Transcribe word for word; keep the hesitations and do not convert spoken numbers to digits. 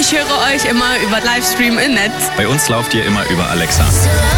ich höre euch immer über Livestream im Netz. Bei uns lauft ihr immer über Alexa. So